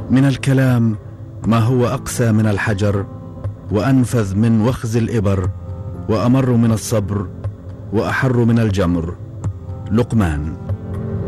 من الكلام ما هو أقسى من الحجر، وأنفذ من وخز الإبر، وأمر من الصبر، وأحر من الجمر. لقمان.